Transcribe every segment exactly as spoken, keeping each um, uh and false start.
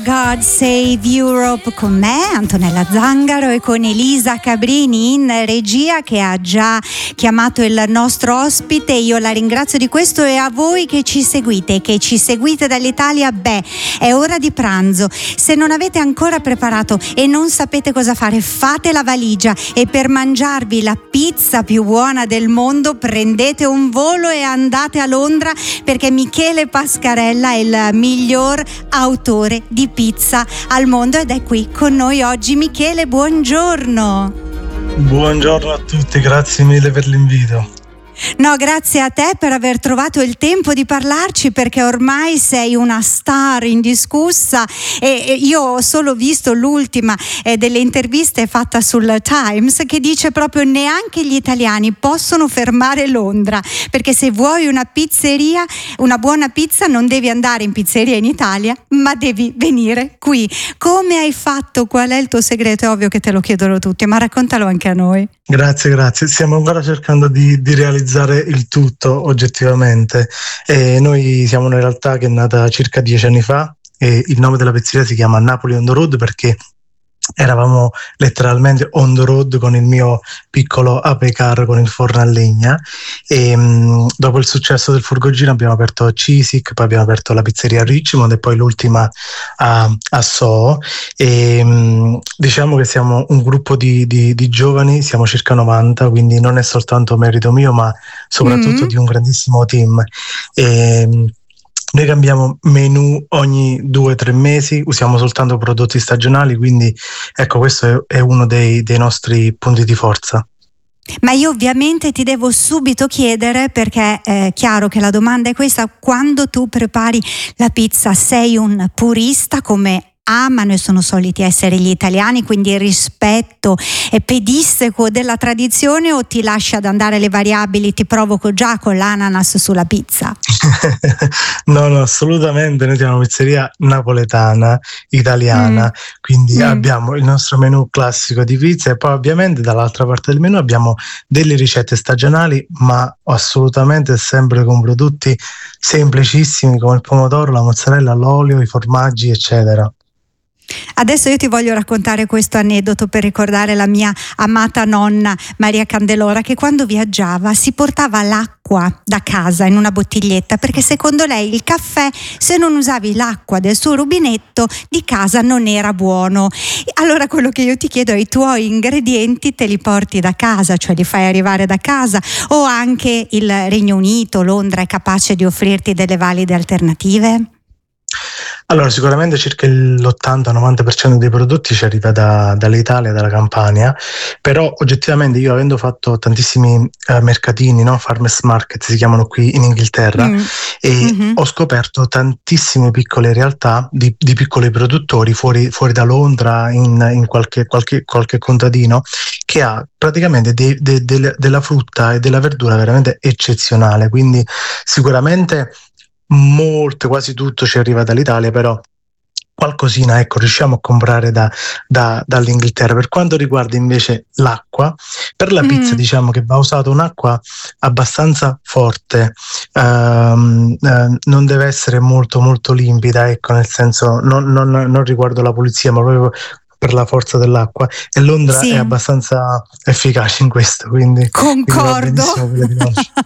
God Save Europe con me, Antonella Zangaro, e con Elisa Cabrini in regia, che ha già chiamato il nostro ospite. Io la ringrazio di questo, e a voi che ci seguite, che ci seguite dall'Italia, beh, è ora di pranzo. Se non avete ancora preparato e non sapete cosa fare, fate la valigia, e per mangiarvi la pizza più buona del mondo prendete un volo e andate a Londra, perché Michele Pascarella è il miglior autore di pizza al mondo ed è qui con noi oggi. Michele, buongiorno. Buongiorno a tutti, grazie mille per l'invito. No, grazie a te per aver trovato il tempo di parlarci, perché ormai sei una star indiscussa, e io ho solo visto l'ultima eh, delle interviste fatta sul Times, che dice proprio: neanche gli italiani possono fermare Londra, perché se vuoi una pizzeria, una buona pizza, non devi andare in pizzeria in Italia, ma devi venire qui. Come hai fatto? Qual è il tuo segreto? È ovvio che te lo chiedono tutti, ma raccontalo anche a noi. Grazie, grazie. Stiamo ancora cercando di, di realizzare il tutto oggettivamente. E noi siamo una realtà che è nata circa dieci anni fa, e il nome della pizzeria si chiama Napoli on the Road perché eravamo letteralmente on the road con il mio piccolo Ape Car con il forno a legna, e mh, dopo il successo del furgoncino abbiamo aperto Cisic, poi abbiamo aperto la pizzeria a Richmond e poi l'ultima a, a Soho, e mh, diciamo che siamo un gruppo di, di, di giovani, siamo circa novanta, quindi non è soltanto merito mio ma soprattutto mm-hmm. di un grandissimo team. E, mh, Noi cambiamo menù ogni due o tre mesi, usiamo soltanto prodotti stagionali, quindi ecco, questo è, è uno dei, dei nostri punti di forza. Ma io ovviamente ti devo subito chiedere, perché è chiaro che la domanda è questa: quando tu prepari la pizza sei un purista come amano e sono soliti essere gli italiani, quindi il rispetto e pedissequo della tradizione, o ti lascia ad andare le variabili, ti provoco già con l'ananas sulla pizza? No, no, assolutamente. Noi siamo una pizzeria napoletana, italiana, mm. quindi mm. abbiamo il nostro menù classico di pizza, e poi ovviamente dall'altra parte del menù abbiamo delle ricette stagionali, ma assolutamente sempre con prodotti semplicissimi come il pomodoro, la mozzarella, l'olio, i formaggi, eccetera. Adesso io ti voglio raccontare questo aneddoto per ricordare la mia amata nonna Maria Candelora, che quando viaggiava si portava l'acqua da casa in una bottiglietta, perché secondo lei il caffè, se non usavi l'acqua del suo rubinetto di casa, non era buono. Allora quello che io ti chiedo è: i tuoi ingredienti te li porti da casa, cioè li fai arrivare da casa, o anche il Regno Unito, Londra è capace di offrirti delle valide alternative? Allora, sicuramente circa l'ottanta novanta per cento dei prodotti ci arriva da, dall'Italia, dalla Campania, però oggettivamente io, avendo fatto tantissimi eh, mercatini, no? Farmers market si chiamano qui in Inghilterra, mm. e mm-hmm. ho scoperto tantissime piccole realtà di, di piccoli produttori fuori, fuori da Londra, in, in qualche, qualche, qualche contadino, che ha praticamente de, de, de, della frutta e della verdura veramente eccezionale, quindi sicuramente molto, quasi tutto ci arriva dall'Italia, però qualcosina ecco riusciamo a comprare da, da, dall'Inghilterra. Per quanto riguarda invece l'acqua, per la pizza mm. diciamo che va usata un'acqua abbastanza forte, um, uh, non deve essere molto molto limpida, ecco, nel senso non, non, non riguardo la pulizia ma proprio per la forza dell'acqua, e Londra sì. è abbastanza efficace in questo, quindi concordo. Quindi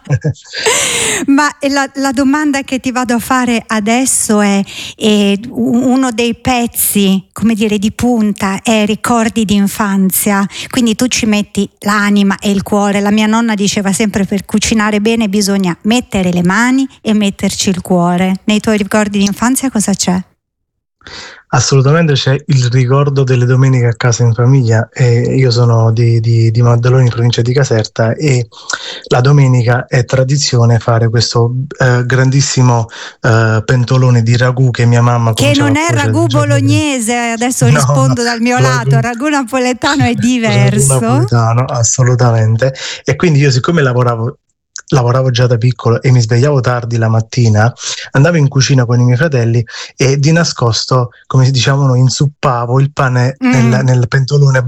ma la, la domanda che ti vado a fare adesso è, è uno dei pezzi, come dire, di punta, è ricordi di infanzia, quindi tu ci metti l'anima e il cuore. La mia nonna diceva sempre: per cucinare bene bisogna mettere le mani e metterci il cuore. Nei tuoi ricordi di infanzia cosa c'è? Assolutamente c'è il ricordo delle domeniche a casa in famiglia, e io sono di, di, di Maddaloni, in provincia di Caserta, e la domenica è tradizione fare questo eh, grandissimo eh, pentolone di ragù che mia mamma che non è ragù bolognese, adesso no, rispondo dal mio ragù, lato, ragù napoletano è diverso. Ragù napoletano, assolutamente. E quindi io, siccome lavoravo lavoravo già da piccolo e mi svegliavo tardi la mattina, andavo in cucina con i miei fratelli e di nascosto, come diciamo noi, insuppavo il pane mm. nel, nel pentolone